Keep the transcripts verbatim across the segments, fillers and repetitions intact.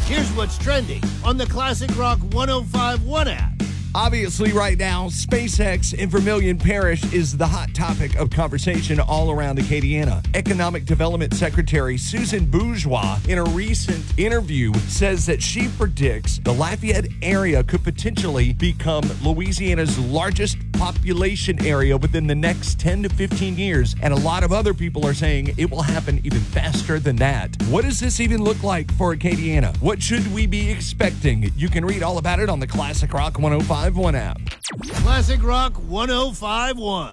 Here's what's trending on the Classic Rock one oh five point one app. Obviously, right now, SpaceX in Vermilion Parish is the hot topic of conversation all around Acadiana. Economic Development Secretary Susan Bourgeois, in a recent interview, says that she predicts the Lafayette area could potentially become Louisiana's largest population area within the next ten to fifteen years. And a lot of other people are saying it will happen even faster than that. What does this even look like for Acadiana? What should we be expecting? You can read all about it on the Classic Rock one oh five point one app. Classic Rock one oh five point one.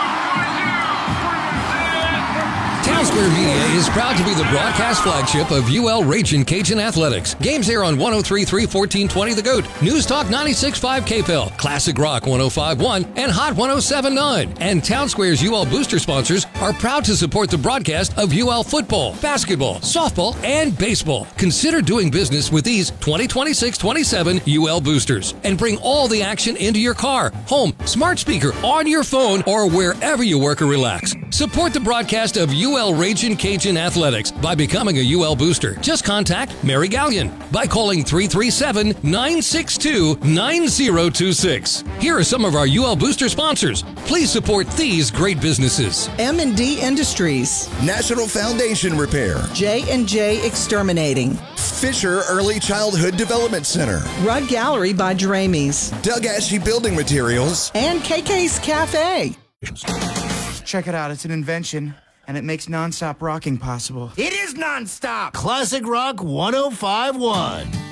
Town Square Media is proud to be the broadcast flagship of U L Ragin' Cajun Athletics. Games air on one oh three point three, fourteen twenty The Goat, News Talk ninety-six point five K P L, Classic Rock one oh five point one, and Hot one oh seven point nine. And Town Square's U L Booster sponsors are proud to support the broadcast of U L football, basketball, softball, and baseball. Consider doing business with these twenty twenty-six twenty-seven U L Boosters and bring all the action into your car, home, smart speaker, on your phone, or wherever you work or relax. Support the broadcast of U L Ragin' Cajun Athletics by becoming a U L Booster. Just contact Mary Gallion by calling three three seven, nine six two, nine oh two six. Here are some of our U L Booster sponsors. Please support these great businesses. M and D Industries, National Foundation Repair, J and J Exterminating, Fisher Early Childhood Development Center, Rudd Gallery by Dramies, Doug Ashley Building Materials, and K K's Cafe. Check it out. It's an invention, and it makes nonstop rocking possible. It is nonstop. Classic Rock one oh five point one.